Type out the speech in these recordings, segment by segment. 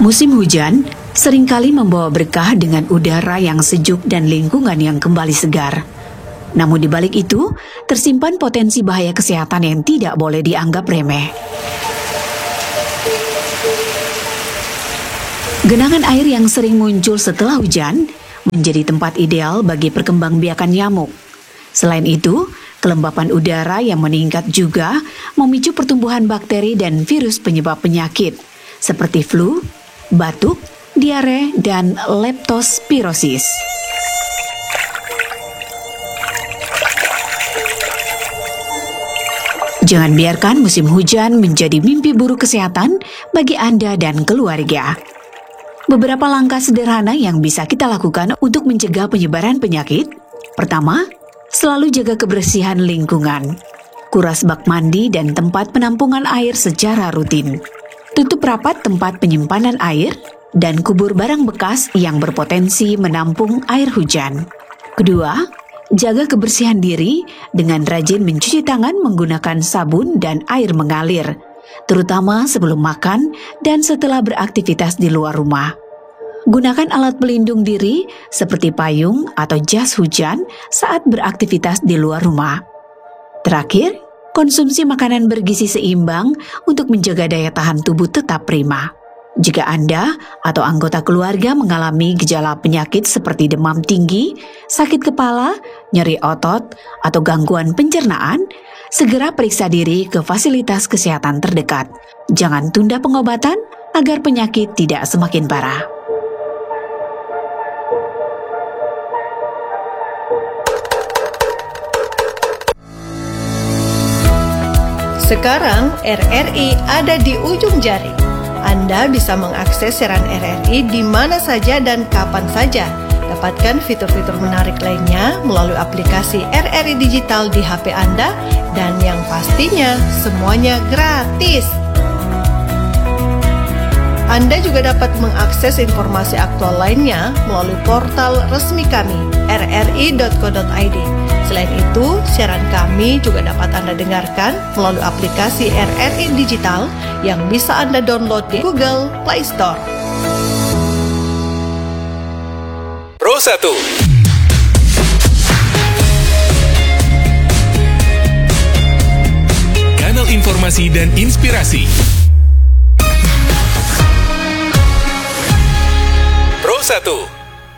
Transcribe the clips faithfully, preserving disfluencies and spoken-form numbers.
Musim hujan seringkali membawa berkah dengan udara yang sejuk dan lingkungan yang kembali segar. Namun di balik itu, tersimpan potensi bahaya kesehatan yang tidak boleh dianggap remeh. Genangan air yang sering muncul setelah hujan menjadi tempat ideal bagi perkembangbiakan nyamuk. Selain itu, kelembapan udara yang meningkat juga memicu pertumbuhan bakteri dan virus penyebab penyakit seperti flu, batuk, diare, dan leptospirosis. Jangan biarkan musim hujan menjadi mimpi buruk kesehatan bagi Anda dan keluarga. Beberapa langkah sederhana yang bisa kita lakukan untuk mencegah penyebaran penyakit. Pertama, selalu jaga kebersihan lingkungan. Kuras bak mandi dan tempat penampungan air secara rutin. Tutup rapat tempat penyimpanan air dan kubur barang bekas yang berpotensi menampung air hujan. Kedua, jaga kebersihan diri dengan rajin mencuci tangan menggunakan sabun dan air mengalir, terutama sebelum makan dan setelah beraktivitas di luar rumah. Gunakan alat pelindung diri seperti payung atau jas hujan saat beraktivitas di luar rumah. Terakhir, konsumsi makanan bergizi seimbang untuk menjaga daya tahan tubuh tetap prima. Jika Anda atau anggota keluarga mengalami gejala penyakit seperti demam tinggi, sakit kepala, nyeri otot, atau gangguan pencernaan, segera periksa diri ke fasilitas kesehatan terdekat. Jangan tunda pengobatan agar penyakit tidak semakin parah. Sekarang R R I ada di ujung jari. Anda bisa mengakses siaran R R I di mana saja dan kapan saja. Dapatkan fitur-fitur menarik lainnya melalui aplikasi R R I Digital di H P Anda dan yang pastinya semuanya gratis. Anda juga dapat mengakses informasi aktual lainnya melalui portal resmi kami r r i dot co dot i d. Selain itu, siaran kami juga dapat Anda dengarkan melalui aplikasi R R I Digital yang bisa Anda download di Google Play Store. Pro satu. Kanal informasi dan inspirasi. Pro satu.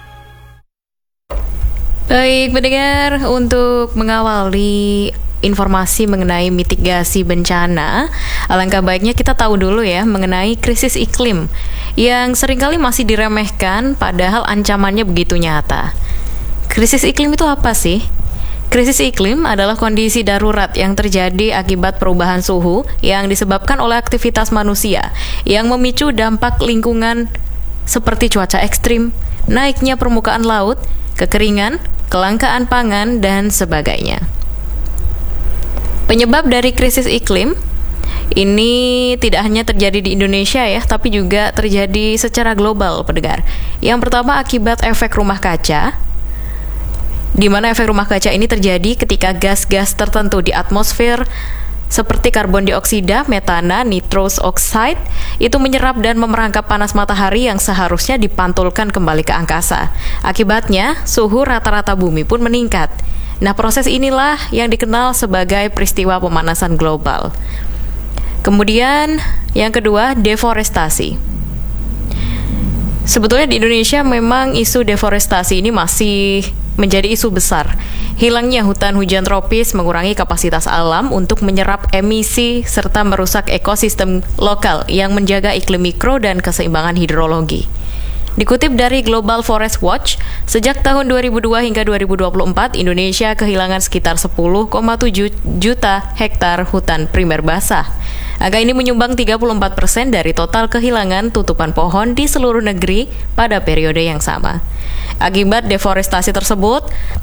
Baik, pendengar, untuk mengawali informasi mengenai mitigasi bencana, alangkah baiknya kita tahu dulu ya mengenai krisis iklim yang seringkali masih diremehkan padahal ancamannya begitu nyata. Krisis iklim itu apa sih? Krisis iklim adalah kondisi darurat yang terjadi akibat perubahan suhu yang disebabkan oleh aktivitas manusia yang memicu dampak lingkungan seperti cuaca ekstrim, naiknya permukaan laut, kekeringan, kelangkaan pangan, dan sebagainya. Penyebab dari krisis iklim ini tidak hanya terjadi di Indonesia ya, tapi juga terjadi secara global, pendengar. Yang pertama akibat efek rumah kaca, di mana efek rumah kaca ini terjadi ketika gas-gas tertentu di atmosfer seperti karbon dioksida, metana, nitrous oxide itu menyerap dan memerangkap panas matahari yang seharusnya dipantulkan kembali ke angkasa. Akibatnya, suhu rata-rata bumi pun meningkat. Nah, proses inilah yang dikenal sebagai peristiwa pemanasan global. Kemudian, yang kedua, deforestasi. Sebetulnya di Indonesia memang isu deforestasi ini masih menjadi isu besar. Hilangnya hutan hujan tropis mengurangi kapasitas alam untuk menyerap emisi serta merusak ekosistem lokal yang menjaga iklim mikro dan keseimbangan hidrologi. Dikutip dari Global Forest Watch, sejak tahun dua ribu dua hingga dua ribu dua puluh empat, Indonesia kehilangan sekitar sepuluh koma tujuh juta hektar hutan primer basah. Angka ini menyumbang tiga puluh empat persen dari total kehilangan tutupan pohon di seluruh negeri pada periode yang sama. Akibat deforestasi tersebut,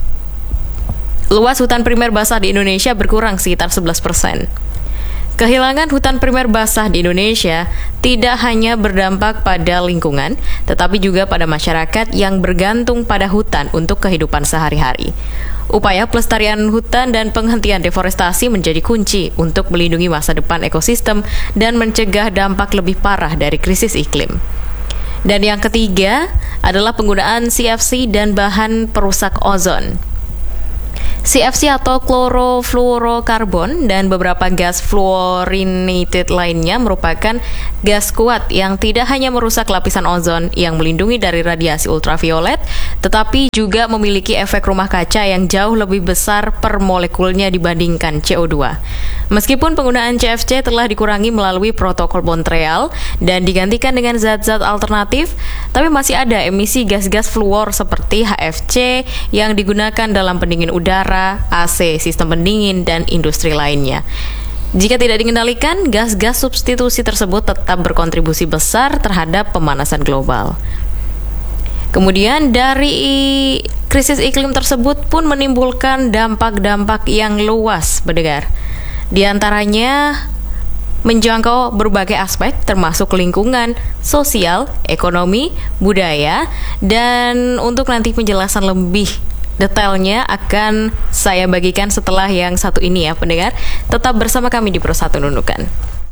luas hutan primer basah di Indonesia berkurang sekitar sebelas persen. Kehilangan hutan primer basah di Indonesia tidak hanya berdampak pada lingkungan, tetapi juga pada masyarakat yang bergantung pada hutan untuk kehidupan sehari-hari. Upaya pelestarian hutan dan penghentian deforestasi menjadi kunci untuk melindungi masa depan ekosistem dan mencegah dampak lebih parah dari krisis iklim. Dan yang ketiga adalah penggunaan C F C dan bahan perusak ozon. C F C atau chlorofluorokarbon dan beberapa gas fluorinated lainnya merupakan gas kuat yang tidak hanya merusak lapisan ozon yang melindungi dari radiasi ultraviolet, tetapi juga memiliki efek rumah kaca yang jauh lebih besar per molekulnya dibandingkan C O dua. Meskipun penggunaan C F C telah dikurangi melalui protokol Montreal dan digantikan dengan zat-zat alternatif, tapi masih ada emisi gas-gas fluor seperti H F C yang digunakan dalam pendingin udara, A C, sistem pendingin, dan industri lainnya. Jika tidak dikendalikan, gas-gas substitusi tersebut tetap berkontribusi besar terhadap pemanasan global. Kemudian dari krisis iklim tersebut pun menimbulkan dampak-dampak yang luas, pendengar. Di antaranya menjangkau berbagai aspek termasuk lingkungan, sosial, ekonomi, budaya, dan untuk nanti penjelasan lebih detailnya akan saya bagikan setelah yang satu ini ya pendengar. Tetap bersama kami di Pro satu Nunukan.